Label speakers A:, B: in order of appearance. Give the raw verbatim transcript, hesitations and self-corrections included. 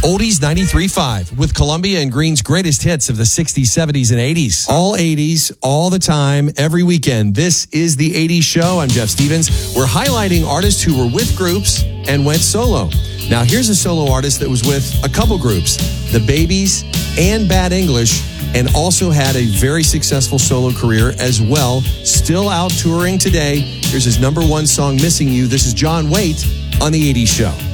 A: Oldies ninety-three point five with Columbia and Green's greatest hits of the sixties, seventies, and eighties. All eighties, all the time, every weekend. This is the eighties Show. I'm Jeff Stevens. We're highlighting artists who were with groups and went solo. Now, here's a solo artist that was with a couple groups, The Babies and Bad English, and also had a very successful solo career as well. Still out touring today. Here's his number one song, Missing You. This is John Waite on the eighties Show.